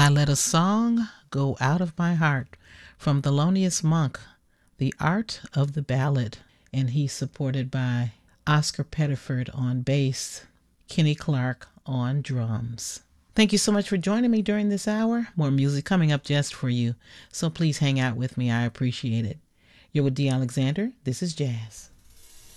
I Let a Song Go Out of My Heart from Thelonious Monk, The Art of the Ballad. And he's supported by Oscar Pettiford on bass, Kenny Clark on drums. Thank you so much for joining me during this hour. More music coming up just for you, so please hang out with me. I appreciate it. You're with Dee Alexander. This is Jazz.